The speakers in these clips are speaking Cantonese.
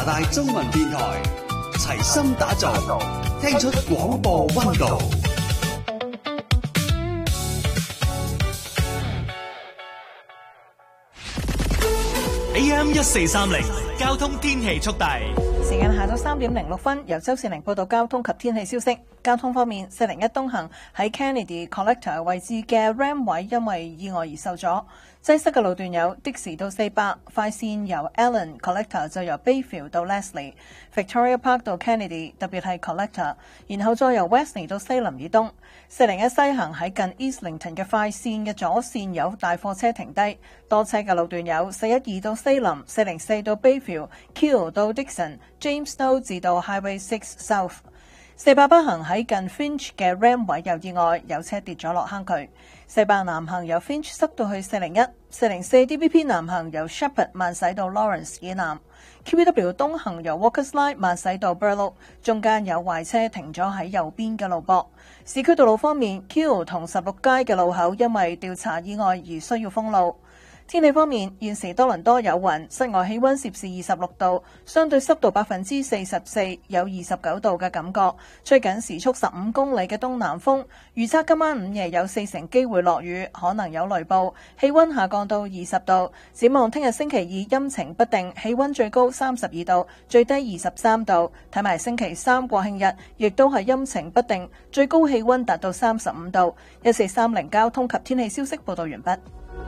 大中文電台，齊心打造，聽出廣播溫度。AM1430交通天氣速遞。 時間下晝3點06分，由周善玲報道交通及天氣消息。交通方面，401東行喺 Kennedy Collector 位置嘅 Ram 位因為意外而受阻，擠塞嘅路段有的士到400，快線由 Allen Collector 就由 Bayfield 到 Leslie、Victoria Park 到 Kennedy， 特別係 Collector， 然後再由 Wesley 到西林以東。401西行喺近 Islington 嘅快線嘅左線有大貨車停低，多車嘅路段有412到西林、404到 Bayfield、Keele 到 Dixon、Jamestown 至到 Highway 6 South。400北行喺近 Finch 嘅 Ram 位有意外，有車跌咗落坑渠。400南行由 Finch 塞到去401，404 DBP 南行由 Shepherd 慢駛到 Lawrence 以南。QBW 東行由 Walkers Line 慢駛到 Burloak， 中間有壞車停咗喺右邊嘅路膊。市區道路方面 ，Keele 同16街嘅路口因為調查意外而需要封路。天氣方面，現時多倫多有雲，室外氣溫攝氏26度，相對濕度44%，有29度嘅感覺，吹緊時速15公里嘅東南風。預測今晚午夜有40%機會落雨，可能有雷暴，氣溫下降到20度。展望聽日星期二陰晴不定，氣溫最高32度，最低23度。睇埋星期三國慶日，亦都係陰晴不定，最高氣溫達到35度。1430交通及天氣消息報道完畢。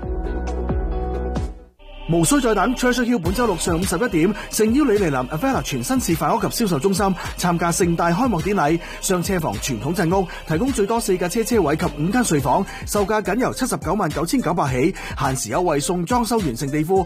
無需再等 Treasure Hill 本周六上午11點，誠邀李麗林 Avella 全新示範屋及銷售中心參加盛大開幕典禮，雙車房傳統鎮屋，提供最多4架車位及5間睡房，售價僅由799900起，限時優惠送裝修完成地庫